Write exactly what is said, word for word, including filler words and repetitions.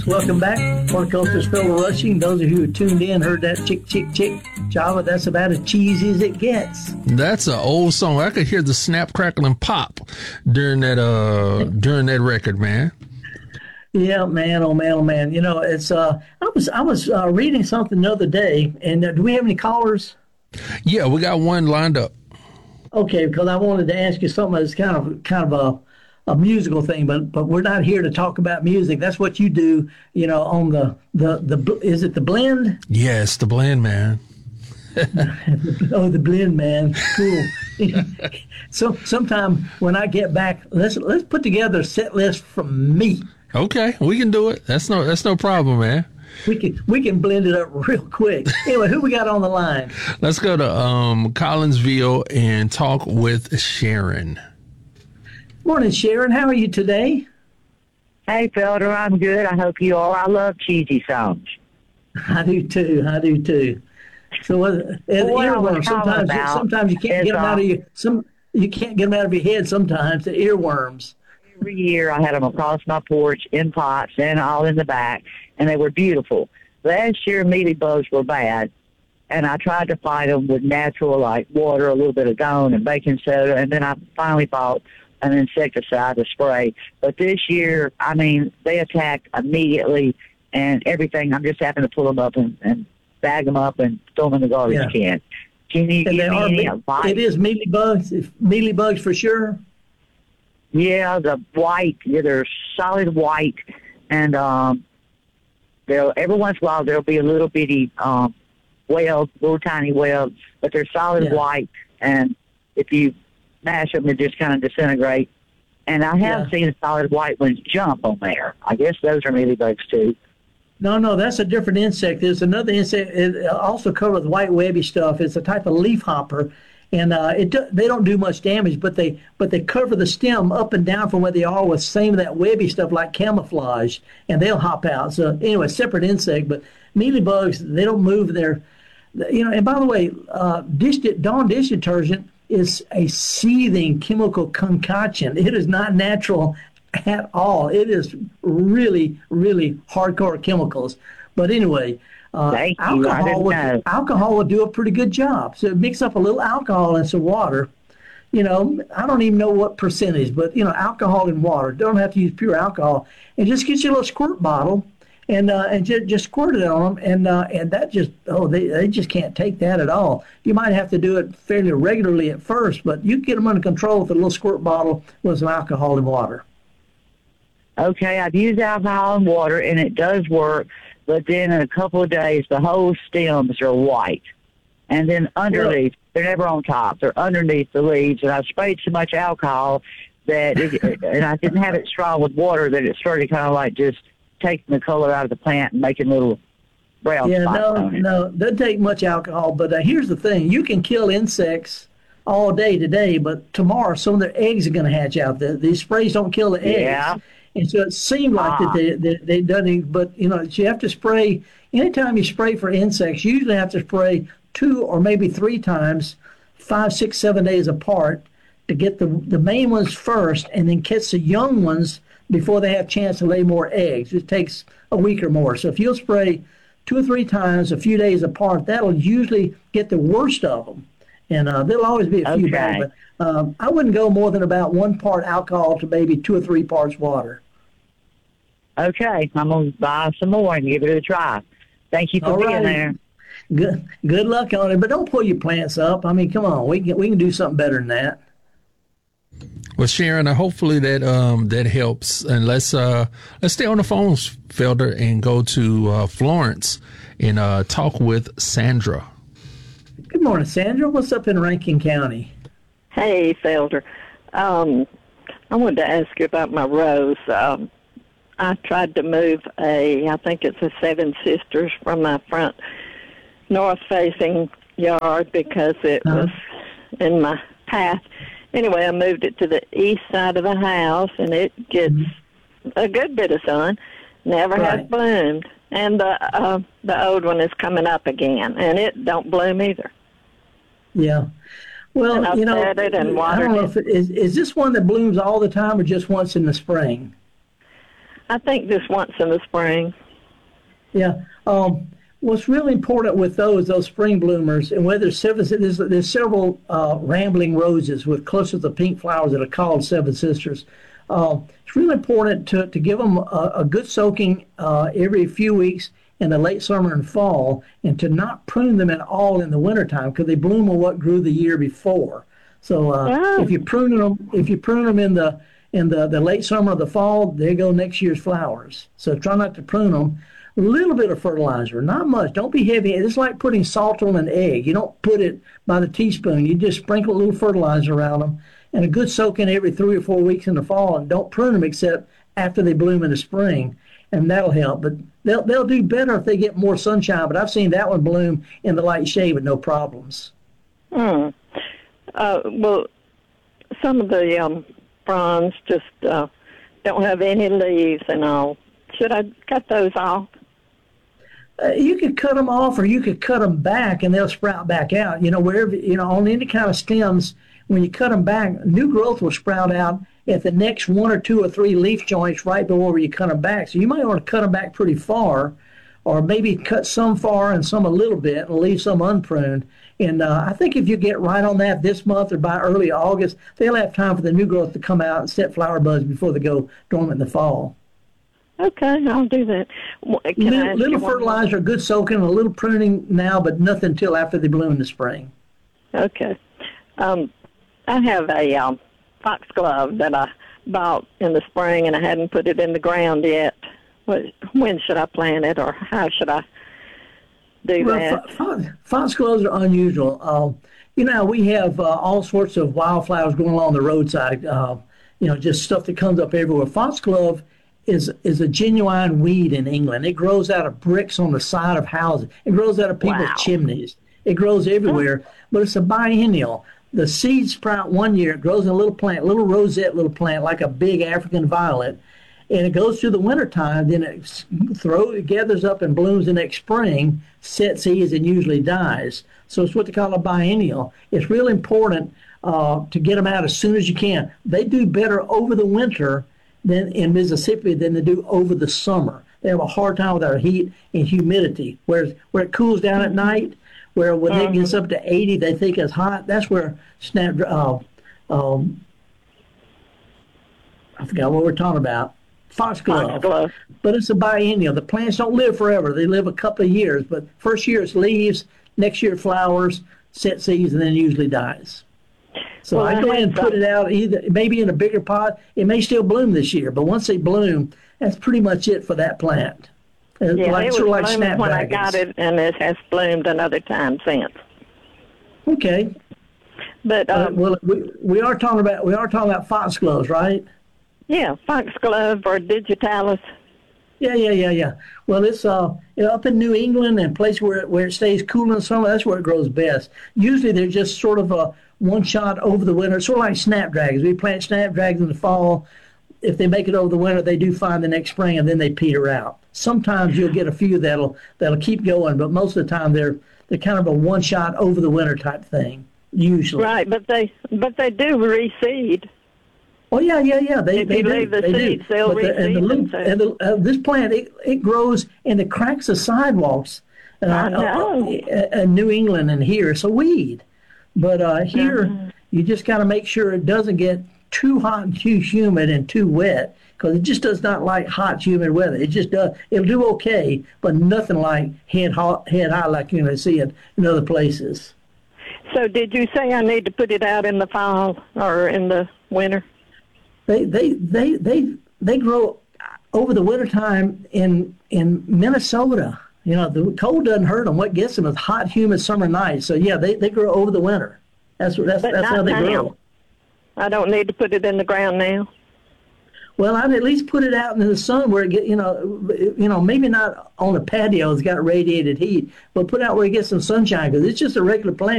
Welcome back. Horticulturist Phil Rushing. Those of you who tuned in heard that chick, chick, chick. Java, that's about as cheesy as it gets. That's an old song. I could hear the snap, crackle, and pop during that uh during that record, man. Yeah, man, oh man, oh man. You know, it's uh, I was I was uh, reading something the other day, and uh, do we have any callers? Yeah, we got one lined up. Okay, because I wanted to ask you something that's kind of kind of a, a musical thing, but but we're not here to talk about music. That's what you do, you know, on the the the is it the blend? Yes, the blend, man. Oh, the blend, man. Cool. So sometime when I get back, let's let's put together a set list from me. Okay, we can do it. That's no that's no problem, man. We can we can blend it up real quick. Anyway, who we got on the line? Let's go to um, Collinsville and talk with Sharon. Morning, Sharon. How are you today? Hey, Felder, I'm good. I hope you are. I love cheesy songs. I do too. I do too. So uh, and What I was earworms. talking Sometimes about sometimes you can't is, get them out uh, of your some you can't get them out of your head. Sometimes the earworms. Every year I had them across my porch in pots and all in the back, and they were beautiful. Last year, mealybugs were bad, and I tried to fight them with natural, like water, a little bit of Dawn, and baking soda, and then I finally bought an insecticide to spray. But this year, I mean, they attacked immediately, and everything. I'm just having to pull them up and, and bag them up and throw them in the garbage Yeah. can. Can you And they give me are any me- advice? it is mealybugs. It's mealybugs for sure. Yeah, the white, yeah, they're solid white, and um, they'll every once in a while there'll be a little bitty um, web, little tiny web, but they're solid Yeah. white, and if you mash them, they just kind of disintegrate. And I have Yeah. seen solid white ones jump on there. I guess those are mealybugs too. No, no, that's a different insect. There's another insect. It also covers white webby stuff. It's a type of leaf hopper, and uh, it do, they don't do much damage, but they but they cover the stem up and down from where they are with same of that webby stuff like camouflage, and they'll hop out. So anyway, separate insect, but mealybugs, they don't move their, you know. And by the way, uh, dish Dawn dish detergent is a seething chemical concoction. It is not natural at all. It is really, really hardcore chemicals. But anyway, uh, Thank you. I alcohol didn't would, know. alcohol would do a pretty good job. So mix up a little alcohol and some water. You know, I don't even know what percentage, but, you know, alcohol and water. Don't have to use pure alcohol. And just get you a little squirt bottle and uh, and just, just squirt it on them. And uh, and that just, oh, they, they just can't take that at all. You might have to do it fairly regularly at first, but you can get them under control with a little squirt bottle with some alcohol and water. Okay, I've used alcohol and water, and it does work, but then in a couple of days, the whole stems are white. And then underneath, they're never on top. They're underneath the leaves, and I've sprayed so much alcohol that, it, and I didn't have it strong with water, that it started kind of like just taking the color out of the plant and making little brown Yeah, spots no, on it. no, doesn't take much alcohol. But uh, here's the thing: you can kill insects all day today, but tomorrow some of their eggs are going to hatch out. The, these sprays don't kill the eggs, Yeah. and so it seemed like Ah. that they they, they done. But you know, you have to spray anytime you spray for insects. You usually have to spray two or maybe three times, five, six, seven days apart, to get the the main ones first, and then catch the young ones before they have a chance to lay more eggs. It takes a week or more. So if you'll spray two or three times a few days apart, that'll usually get the worst of them. And uh, there'll always be a few Okay. bad, but um, I wouldn't go more than about one part alcohol to maybe two or three parts water. Okay, I'm going to buy some more and give it a try. Thank you for All being right. there. Good, good luck on it, but don't pull your plants up. I mean, come on, we can we can do something better than that. Well, Sharon, uh, hopefully that um, that helps. And let's uh, let's stay on the phones, Felder, and go to uh, Florence and uh, talk with Sandra. Good morning, Sandra. What's up in Rankin County? Hey, Felder. Um, I wanted to ask you about my rose. Um, I tried to move a, I think it's a Seven Sisters from my front north-facing yard because it Uh-huh. was in my path. Anyway, I moved it to the east side of the house, and it gets a good bit of sun. Never has Right. bloomed. And the uh, the old one is coming up again, and it don't bloom either. Yeah. Well, And I've you know, fed it and I watered don't know it. if it is is this one that blooms all the time or just once in the spring? I think just once in the spring. Yeah. Um, what's really important with those those spring bloomers, and whether seven, there's, there's several uh, rambling roses with clusters of pink flowers that are called Seven Sisters. Uh, it's really important to, to give them a, a good soaking uh, every few weeks in the late summer and fall, and to not prune them at all in the wintertime because they bloom on what grew the year before. So uh, Oh. if you prune them, if you prune them in the in the, the late summer or the fall, there go next year's flowers. So try not to prune them. A little bit of fertilizer, not much. Don't be heavy. It's like putting salt on an egg. You don't put it by the teaspoon. You just sprinkle a little fertilizer around them, and a good soaking every three or four weeks in the fall. And don't prune them except after they bloom in the spring, and that'll help. But they'll they'll do better if they get more sunshine. But I've seen that one bloom in the light shade with no problems. Hmm. Uh, well, some of the um, fronds just uh, don't have any leaves and all. Should I cut those off? Uh, you could cut them off, or you could cut them back, and they'll sprout back out. You know, wherever you know on any kind of stems, when you cut them back, new growth will sprout out at the next one or two or three leaf joints right below where you cut them back. So you might want to cut them back pretty far, or maybe cut some far and some a little bit, and leave some unpruned. And uh, I think if you get right on that this month or by early August, they'll have time for the new growth to come out and set flower buds before they go dormant in the fall. Okay, I'll do that. W- Can I Little, ask little you one more? fertilizer, good soaking, a little pruning now, but nothing until after they bloom in the spring. Okay. Um, I have a um, foxglove that I bought in the spring, and I hadn't put it in the ground yet. What, when should I plant it, or how should I do Well, that? fo- fo- foxgloves are unusual. Uh, you know, we have uh, all sorts of wildflowers growing along the roadside. Uh, you know, just stuff that comes up everywhere. Foxglove is is a genuine weed in England. It grows out of bricks on the side of houses. It grows out of people's Wow. chimneys. It grows everywhere, but it's a biennial. The seeds sprout one year. It grows in a little plant, little rosette little plant, like a big African violet. And it goes through the wintertime, then it s- throw, it gathers up and blooms the next spring, sets seeds, and usually dies. So it's what they call a biennial. It's real important uh, to get them out as soon as you can. They do better over the winter than in Mississippi than they do over the summer. They have a hard time with our heat and humidity. Whereas where it cools down at night, where when it gets up to eighty, they think it's hot. That's where snap. Uh, um, I forgot what we're talking about. Foxglove. Foxglove. But it's a biennial. The plants don't live forever. They live a couple of years. But first year it's leaves, next year flowers, set seeds, and then usually dies. So Well, I I go ahead and had put some- it out either maybe in a bigger pot. It may still bloom this year, but once they bloom, that's pretty much it for that plant. Uh, Yeah, like, it was sort of like blooming when I got snapdragons. it, and it has bloomed another time since. Okay. But Uh, um, well, we, we are talking about we are talking about foxgloves, right? yeah, foxglove or digitalis. Yeah, yeah, yeah, yeah. Well, it's uh you know, up in New England and place where it, where it stays cool in the summer. That's where it grows best. Usually they're just sort of a one shot over the winter, sort of like snapdragons. We plant snapdragons in the fall. If they make it over the winter, they do fine the next spring, and then they peter out. Sometimes you'll get a few that'll that'll keep going, but most of the time they're they're kind of a one shot over the winter type thing. Usually. Right, but they but they do reseed. Oh yeah, yeah, yeah. They If they you do. leave the they seeds, do. they'll But the, and the reseed little, themselves. and the, uh, this plant it, it grows in the cracks of sidewalks. Uh, I know. Uh, in New England and here, it's a weed. But uh, here, Uh-huh. you just got to make sure it doesn't get too hot and too humid and too wet, because it just does not like hot, humid weather. It just does. It'll do okay, but nothing like head hot, head high like you're going to see it in other places. So did you say I need to put it out in the fall or in the winter? They they they they they grow over the wintertime in in Minnesota. You know, the cold doesn't hurt them. What gets them is hot, humid summer nights. So yeah, they, they grow over the winter. That's what that's But that's not how they now. grow. I don't need to put it in the ground now. Well, I'd at least put it out in the sun where it get you know you know maybe not on a patio. It's got radiated heat, but put out where it gets some sunshine, because it's just a regular plant.